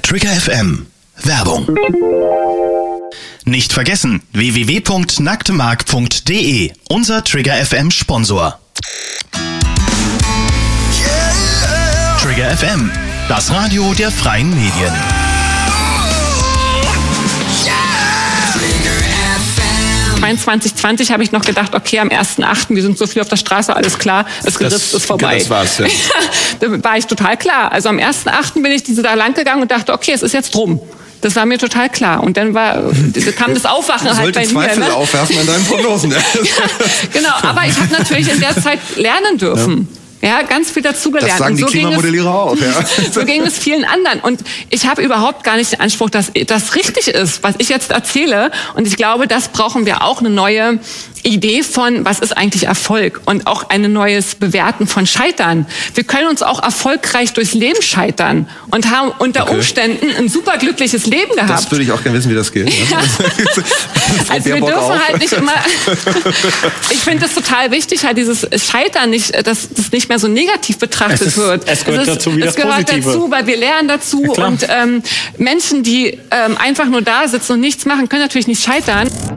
Trigger FM. Werbung. Nicht vergessen, www.nacktmark.de, unser Trigger FM Sponsor. Trigger FM, das Radio der freien Medien. 2020 habe ich noch gedacht, okay, am 1.8., wir sind so viel auf der Straße, alles klar, das Gericht ist vorbei. Das war's, ja. Da war ich total klar. Also am 1.8. bin ich da lang gegangen und dachte, okay, es ist jetzt drum. Das war mir total klar. Und dann kam das Aufwachen halt bei mir. Zweifel aufwerfen an deinen Prognosen. Genau, aber ich habe natürlich in der Zeit lernen dürfen. Ja, ganz viel dazugelernt. Das sagen die Klimamodellierer auch. Ja. So ging es vielen anderen. Und ich habe überhaupt gar nicht den Anspruch, dass das richtig ist, was ich jetzt erzähle. Und ich glaube, das brauchen wir auch, eine neue Idee von, was ist eigentlich Erfolg? Und auch ein neues Bewerten von Scheitern. Wir können uns auch erfolgreich durchs Leben scheitern und haben unter Umständen ein super glückliches Leben gehabt. Das würde ich auch gerne wissen, wie das geht. Ja. Also wir dürfen halt nicht immer... Ich finde es total wichtig, halt dieses Scheitern nicht, dass das nicht mehr so negativ betrachtet wird. Es gehört dazu, wie das Positive. Es gehört dazu, weil wir lernen dazu. Ja, und Menschen, die einfach nur da sitzen und nichts machen, können natürlich nicht scheitern.